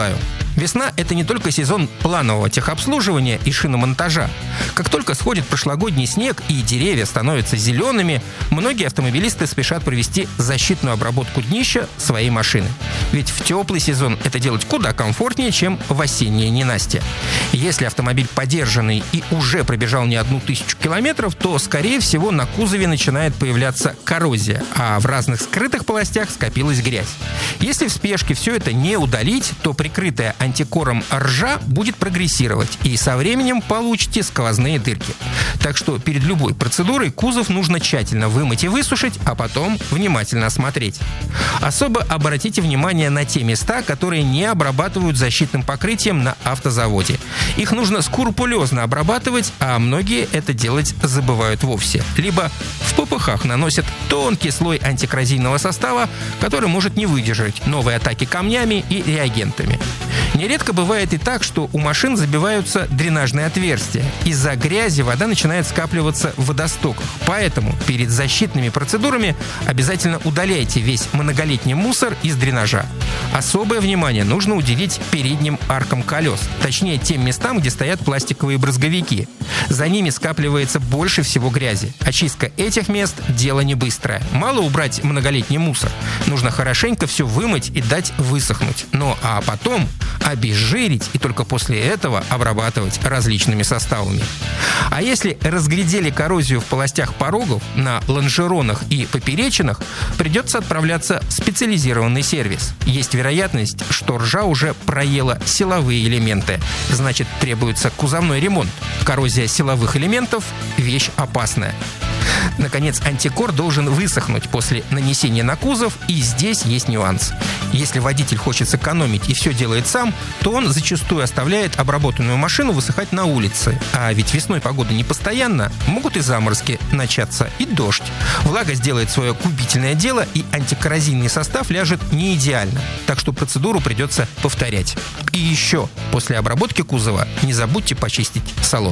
Весна – это не только сезон планового техобслуживания и шиномонтажа. Как только сходит прошлогодний снег и деревья становятся зелеными, многие автомобилисты спешат провести защитную обработку днища своей машины. Ведь в теплый сезон это делать куда комфортнее, чем в осеннее ненастье. Если автомобиль подержанный и уже пробежал не одну тысячу километров, то, скорее всего, на кузове начинает появляться коррозия, а в разных скрытых полостях скопилась грязь. Если в спешке все это не удалить, то прикрытая антикором ржа будет прогрессировать, и со временем получите сквозные дырки. Так что перед любой процедурой кузов нужно тщательно вымыть и высушить, а потом внимательно осмотреть. Особо обратите внимание на те места, которые не обрабатывают защитным покрытием на автозаводе. Их нужно скрупулезно обрабатывать, а многие это делать забывают вовсе. Либо в ППХ наносят тонкий слой антикоррозийного состава, который может не выдержать новые атаки камнями и реагентами. Нередко бывает и так, что у машин забиваются дренажные отверстия. Из-за грязи вода начинает скапливаться в водостоках. Поэтому перед защитными процедурами обязательно удаляйте весь многолетний мусор из дренажа. Особое внимание нужно уделить передним аркам колес, точнее тем местам, где стоят пластиковые брызговики. За ними скапливается больше всего грязи. Очистка этих мест – дело не быстрое. Мало убрать многолетний мусор. Нужно хорошенько все вымыть и дать высохнуть. Ну а потом обезжирить и только после этого обрабатывать различными составами. А если разглядели коррозию в полостях порогов, на лонжеронах и поперечинах, придется отправляться в специализированный сервис. Есть вероятность, что ржа уже проела силовые элементы. Значит, требуется кузовной ремонт. Коррозия силовых элементов – вещь опасная. Наконец, антикор должен высохнуть после нанесения на кузов, и здесь есть нюанс. Если водитель хочет сэкономить и все делает сам, то он зачастую оставляет обработанную машину высыхать на улице. А ведь весной погода непостоянна, могут и заморозки начаться, и дождь. Влага сделает свое губительное дело, и антикоррозийный состав ляжет не идеально. Так что процедуру придется повторять. И еще, после обработки кузова не забудьте почистить салон.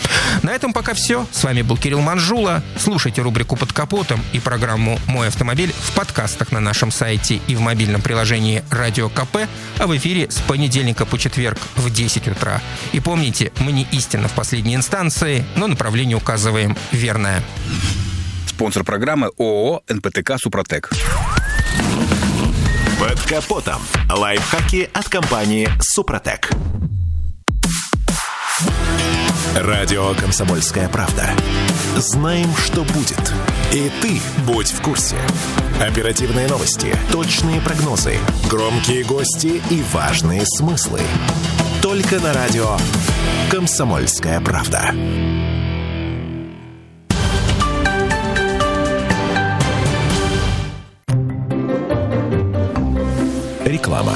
На этом пока все. С вами был Кирилл Манжула. Слушайте рубрику «Под капотом» и программу «Мой автомобиль» в подкастах на нашем сайте и в мобильном приложении «Радио КП», а в эфире с понедельника по четверг в десять утра. И помните, мы не истина в последней инстанции, но направление указываем верное. Спонсор программы ООО «эн пэ тэ ка Супротек». Под капотом. Лайфхаки от компании «Супротек». Радио «Комсомольская правда». Знаем, что будет. И ты будь в курсе. Оперативные новости, точные прогнозы, громкие гости и важные смыслы. Только на радио «Комсомольская правда». Реклама.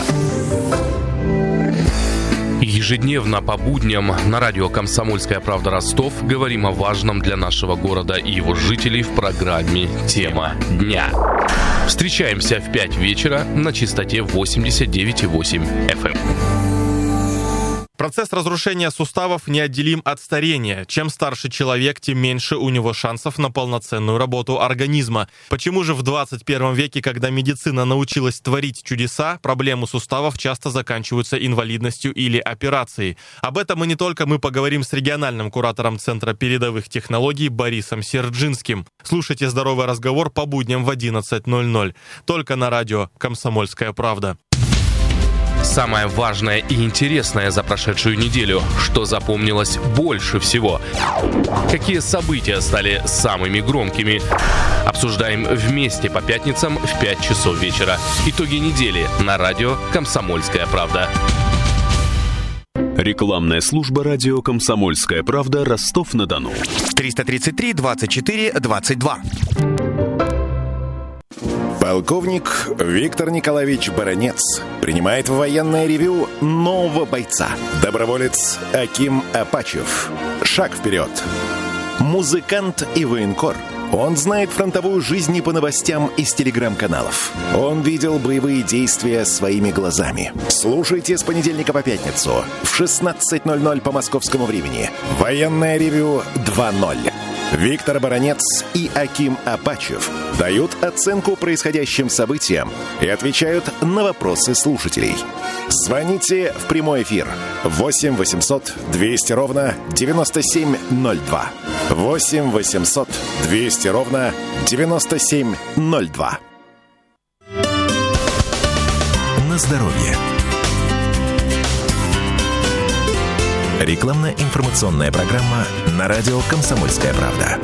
Ежедневно по будням на радио «Комсомольская правда» Ростов говорим о важном для нашего города и его жителей в программе «Тема дня». Встречаемся в пять вечера на частоте восемьдесят девять и восемь эф эм. Процесс разрушения суставов неотделим от старения. Чем старше человек, тем меньше у него шансов на полноценную работу организма. Почему же в двадцать первом веке, когда медицина научилась творить чудеса, проблемы суставов часто заканчиваются инвалидностью или операцией? Об этом и не только мы поговорим с региональным куратором Центра передовых технологий Борисом Серджинским. Слушайте «Здоровый разговор» по будням в одиннадцать ноль ноль. Только на радио «Комсомольская правда». Самое важное и интересное за прошедшую неделю. Что запомнилось больше всего? Какие события стали самыми громкими? Обсуждаем вместе по пятницам в пять часов вечера. Итоги недели на радио «Комсомольская правда». Рекламная служба радио «Комсомольская правда», Ростов-на-Дону. триста тридцать три двадцать четыре двадцать два. Полковник Виктор Николаевич Баранец принимает в военное ревью нового бойца. Доброволец Аким Апачев. Шаг вперед. Музыкант и военкор. Он знает фронтовую жизнь не по новостям из телеграм-каналов. Он видел боевые действия своими глазами. Слушайте с понедельника по пятницу в шестнадцать ноль ноль по московскому времени. Военное ревью два ноль. Виктор Баранец и Аким Апачев дают оценку происходящим событиям и отвечают на вопросы слушателей. Звоните в прямой эфир восемь восемьсот двести ровно девяносто семь ноль два. восемь восемьсот двести ровно девяносто семь ноль два. На здоровье. Рекламно-информационная программа на радио «Комсомольская правда».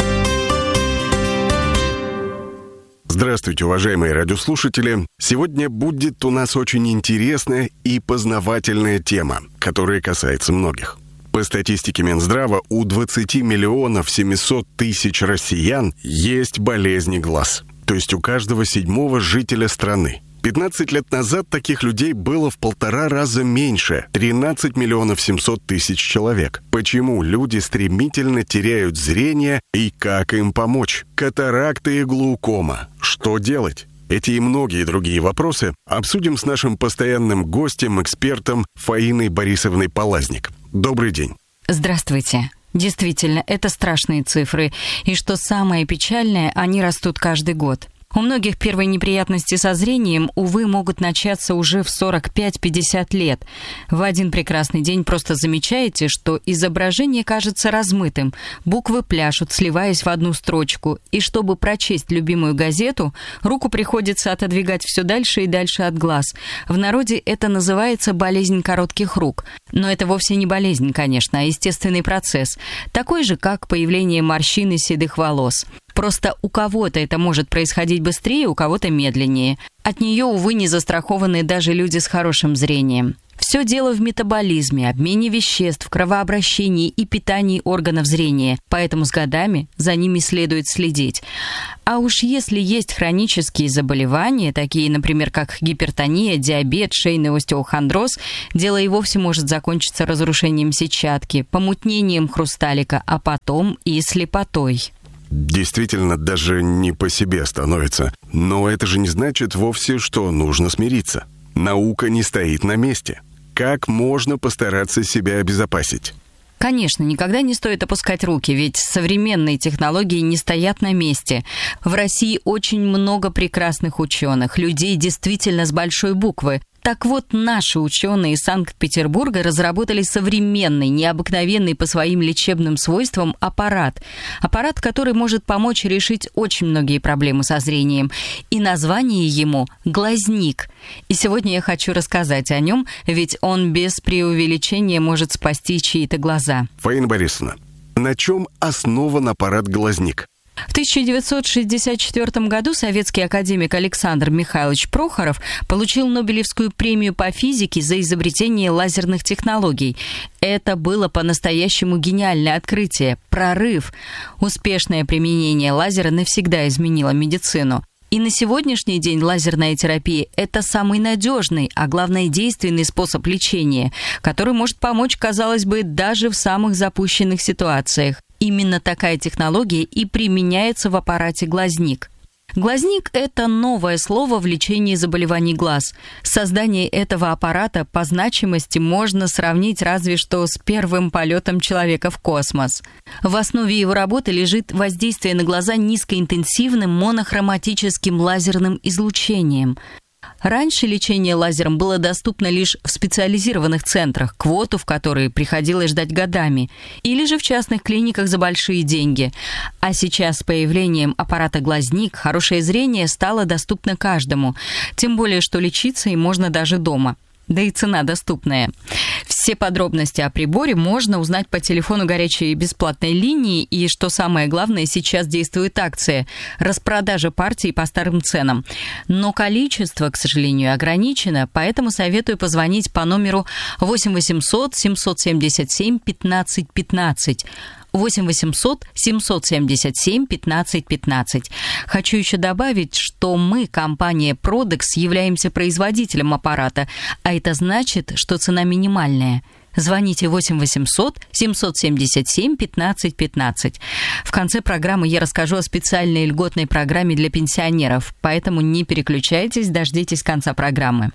Здравствуйте, уважаемые радиослушатели! Сегодня будет у нас очень интересная и познавательная тема, которая касается многих. По статистике Минздрава, у двадцати миллионов семисот тысяч россиян есть болезни глаз. То есть у каждого седьмого жителя страны. пятнадцать лет назад таких людей было в полтора раза меньше – тринадцать миллионов семьсот тысяч человек. Почему люди стремительно теряют зрение и как им помочь? Катаракта и глаукома. Что делать? Эти и многие другие вопросы обсудим с нашим постоянным гостем, экспертом Фаиной Борисовной Полазник. Добрый день. Здравствуйте. Действительно, это страшные цифры. И что самое печальное, они растут каждый год. У многих первые неприятности со зрением, увы, могут начаться уже в сорок пять - пятьдесят лет. В один прекрасный день просто замечаете, что изображение кажется размытым, буквы пляшут, сливаясь в одну строчку, и чтобы прочесть любимую газету, руку приходится отодвигать все дальше и дальше от глаз. В народе это называется болезнь коротких рук. Но это вовсе не болезнь, конечно, а естественный процесс, такой же, как появление морщин и седых волос. Просто у кого-то это может происходить быстрее, у кого-то медленнее. От нее, увы, не застрахованы даже люди с хорошим зрением. Все дело в метаболизме, обмене веществ, кровообращении и питании органов зрения, поэтому с годами за ними следует следить. А уж если есть хронические заболевания, такие, например, как гипертония, диабет, шейный остеохондроз, дело и вовсе может закончиться разрушением сетчатки, помутнением хрусталика, а потом и слепотой. Действительно, даже не по себе становится. Но это же не значит вовсе, что нужно смириться. Наука не стоит на месте. Как можно постараться себя обезопасить? Конечно, никогда не стоит опускать руки, ведь современные технологии не стоят на месте. В России очень много прекрасных ученых, людей действительно с большой буквы. Так вот, наши ученые из Санкт-Петербурга разработали современный, необыкновенный по своим лечебным свойствам аппарат. Аппарат, который может помочь решить очень многие проблемы со зрением. И название ему «Глазник». И сегодня я хочу рассказать о нем, ведь он без преувеличения может спасти чьи-то глаза. Фаина Борисовна, на чем основан аппарат «Глазник»? В тысяча девятьсот шестьдесят четвёртом году советский академик Александр Михайлович Прохоров получил Нобелевскую премию по физике за изобретение лазерных технологий. Это было по-настоящему гениальное открытие, прорыв. Успешное применение лазера навсегда изменило медицину. И на сегодняшний день лазерная терапия – это самый надежный, а главное действенный способ лечения, который может помочь, казалось бы, даже в самых запущенных ситуациях. Именно такая технология и применяется в аппарате «Глазник». Глазник – это новое слово в лечении заболеваний глаз. Создание этого аппарата по значимости можно сравнить разве что с первым полетом человека в космос. В основе его работы лежит воздействие на глаза низкоинтенсивным монохроматическим лазерным излучением. Раньше лечение лазером было доступно лишь в специализированных центрах, квоту в которые приходилось ждать годами, или же в частных клиниках за большие деньги. А сейчас с появлением аппарата «Глазник» хорошее зрение стало доступно каждому, тем более что лечиться им можно даже дома. Да и цена доступная. Все подробности о приборе можно узнать по телефону горячей бесплатной линии. И, что самое главное, сейчас действует акция – распродажа партий по старым ценам. Но количество, к сожалению, ограничено, поэтому советую позвонить по номеру восемь восемьсот семьсот семьдесят семь пятнадцать пятнадцать. восемь восемьсот семьсот семьдесят семь пятнадцать пятнадцать. Хочу еще добавить, что мы, компания Prodex, являемся производителем аппарата, а это значит, что цена минимальная. Звоните восемь восемьсот семьсот семьдесят семь пятнадцать пятнадцать. В конце программы я расскажу о специальной льготной программе для пенсионеров, поэтому не переключайтесь, дождитесь конца программы.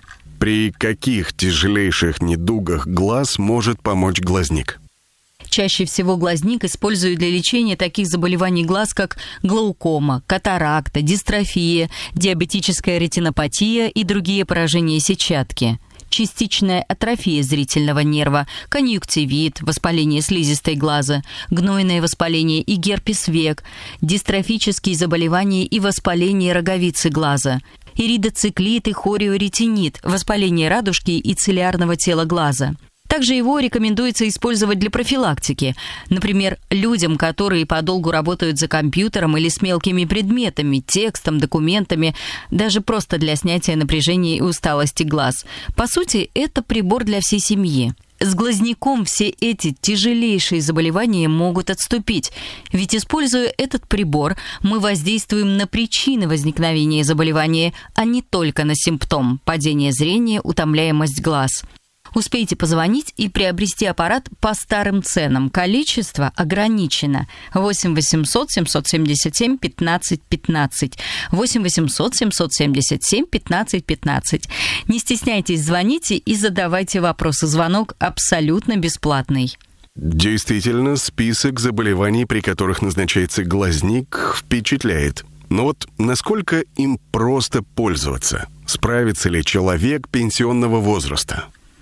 При каких тяжелейших недугах глаз может помочь глазник? Чаще всего глазник используют для лечения таких заболеваний глаз, как глаукома, катаракта, дистрофия, диабетическая ретинопатия и другие поражения сетчатки. частичная атрофия зрительного нерва, конъюнктивит, воспаление слизистой глаза, гнойное воспаление и герпес век, дистрофические заболевания и воспаление роговицы глаза, иридоциклит и хориоретинит, воспаление радужки и цилиарного тела глаза. Также его рекомендуется использовать для профилактики. Например, людям, которые подолгу работают за компьютером или с мелкими предметами, текстом, документами, даже просто для снятия напряжения и усталости глаз. По сути, это прибор для всей семьи. С глазняком все эти тяжелейшие заболевания могут отступить, ведь, используя этот прибор, мы воздействуем на причины возникновения заболевания, а не только на симптом – падение зрения, утомляемость глаз. Успейте позвонить и приобрести аппарат по старым ценам. Количество ограничено. восемь восемьсот семьсот семьдесят семь пятнадцать пятнадцать. восемь восемьсот семьсот семьдесят семь пятнадцать пятнадцать. Не стесняйтесь, звоните и задавайте вопросы. Звонок абсолютно бесплатный. Действительно, список заболеваний, при которых назначается глазник, впечатляет. Но вот насколько им просто пользоваться? Справится ли человек пенсионного возраста?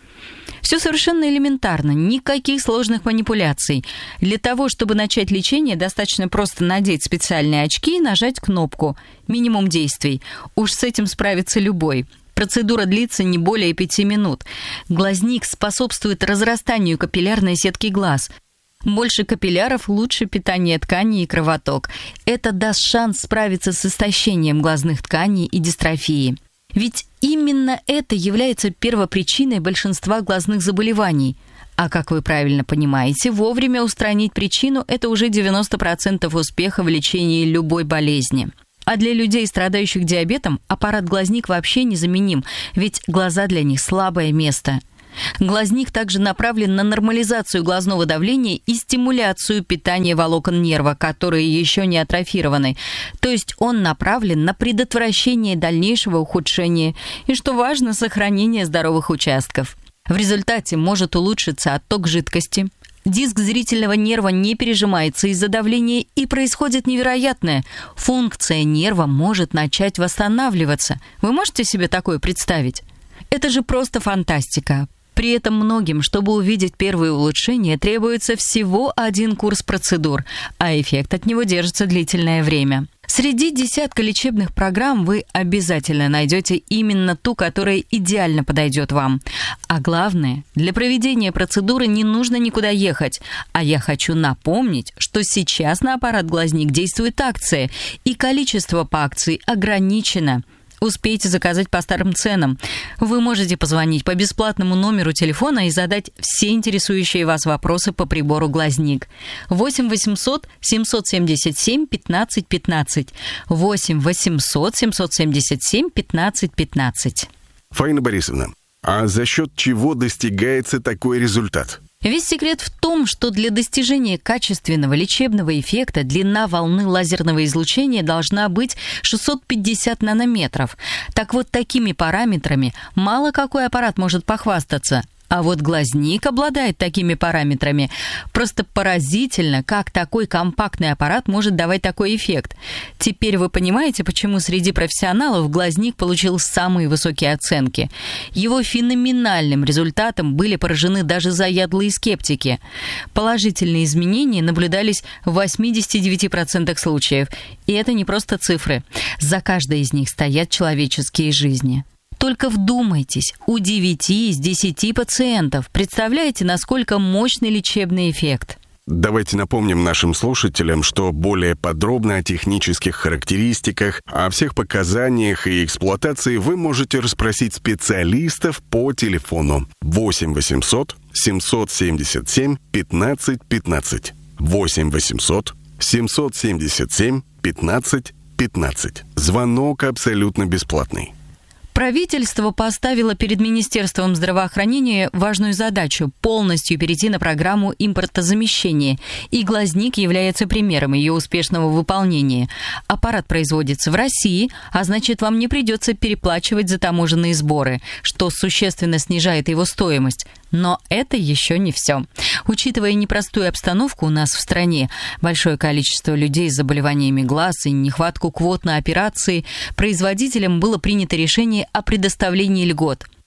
Все совершенно элементарно, никаких сложных манипуляций. Для того, чтобы начать лечение, достаточно просто надеть специальные очки и нажать кнопку. Минимум действий. Уж с этим справится любой. Процедура длится не более пяти минут. Глазник способствует разрастанию капиллярной сетки глаз. Больше капилляров, лучше питание тканей и кровоток. Это даст шанс справиться с истощением глазных тканей и дистрофией. Ведь именно это является первопричиной большинства глазных заболеваний. А как вы правильно понимаете, вовремя устранить причину – это уже девяносто процентов успеха в лечении любой болезни. А для людей, страдающих диабетом, аппарат-глазник вообще незаменим, ведь глаза для них – слабое место. Глазник также направлен на нормализацию глазного давления и стимуляцию питания волокон нерва, которые еще не атрофированы. То есть он направлен на предотвращение дальнейшего ухудшения и, что важно, сохранение здоровых участков. В результате может улучшиться отток жидкости, диск зрительного нерва не пережимается из-за давления, и происходит невероятное. Функция нерва может начать восстанавливаться. Вы можете себе такое представить? Это же просто фантастика. При этом многим, чтобы увидеть первые улучшения, требуется всего один курс процедур, а эффект от него держится длительное время. Среди десятка лечебных программ вы обязательно найдете именно ту, которая идеально подойдет вам. А главное, для проведения процедуры не нужно никуда ехать. А я хочу напомнить, что сейчас на аппарат-глазник действует акция, и количество по акции ограничено. Успейте заказать по старым ценам. Вы можете позвонить по бесплатному номеру телефона и задать все интересующие вас вопросы по прибору «Глазник». восемь восемьсот семьсот семьдесят семь пятнадцать пятнадцать. восемь восемьсот семьсот семьдесят семь пятнадцать пятнадцать. Фаина Борисовна, а за счет чего достигается такой результат? Весь секрет в том, что для достижения качественного лечебного эффекта длина волны лазерного излучения должна быть шестьсот пятьдесят нанометров. Так вот, такими параметрами мало какой аппарат может похвастаться. А вот глазник обладает такими параметрами. Просто поразительно, как такой компактный аппарат может давать такой эффект. Теперь вы понимаете, почему среди профессионалов глазник получил самые высокие оценки. Его феноменальным результатом были поражены даже заядлые скептики. Положительные изменения наблюдались в восемьдесят девять процентов случаев. И это не просто цифры. За каждой из них стоят человеческие жизни. Только вдумайтесь, у девяти из десяти пациентов. Представляете, насколько мощный лечебный эффект? Давайте напомним нашим слушателям, что более подробно о технических характеристиках, о всех показаниях и эксплуатации вы можете расспросить специалистов по телефону восемь восемьсот семьсот семьдесят семь пятнадцать пятнадцать. восемь восемьсот семьсот семьдесят семь пятнадцать пятнадцать. Звонок абсолютно бесплатный. Правительство поставило перед Министерством здравоохранения важную задачу – полностью перейти на программу импортозамещения, и глазник является примером ее успешного выполнения. Аппарат производится в России, а значит, вам не придется переплачивать за таможенные сборы, что существенно снижает его стоимость. Но это еще не все. Учитывая непростую обстановку у нас в стране, большое количество людей с заболеваниями глаз и нехватку квот на операции, производителям было принято решение о предоставлении льгот.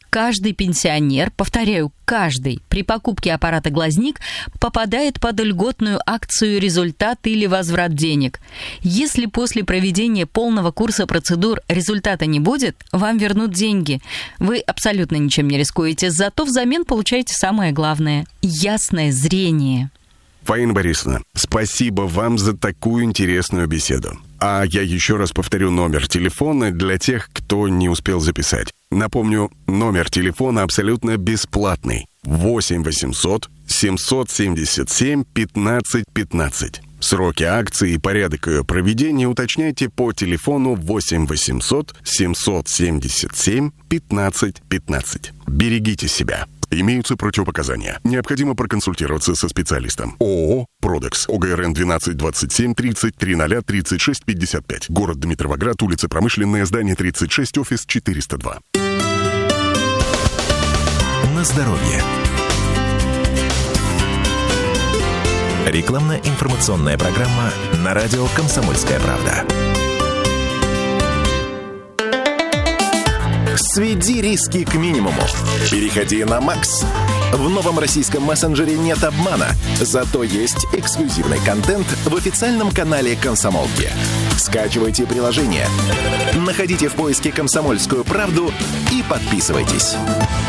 Каждый пенсионер, повторяю, каждый, при покупке аппарата «Глазник» попадает под льготную акцию «Результат» или «Возврат денег». Если после проведения полного курса процедур результата не будет, вам вернут деньги. Вы абсолютно ничем не рискуете, зато взамен получаете самое главное – ясное зрение. Фаина Борисовна, спасибо вам за такую интересную беседу. А я еще раз повторю номер телефона для тех, кто не успел записать. Напомню, номер телефона абсолютно бесплатный. восемь восемьсот семьсот семьдесят семь пятнадцать пятнадцать. Сроки акции и порядок ее проведения уточняйте по телефону восемь восемьсот семьсот семьдесят семь пятнадцать пятнадцать. Берегите себя. Имеются противопоказания. Необходимо проконсультироваться со специалистом. ООО «Продекс». ОГРН двенадцать двадцать семь тридцать три ноль тридцать шесть пятьдесят пять. Город Дмитровоград, улица Промышленная, здание тридцать шесть, офис четыреста два. На здоровье. Рекламно-информационная программа на радио «Комсомольская правда». Сведи риски к минимуму. Переходи на Макс. В новом российском мессенджере нет обмана, зато есть эксклюзивный контент в официальном канале «Комсомолки». Скачивайте приложение, находите в поиске «Комсомольскую правду» и подписывайтесь.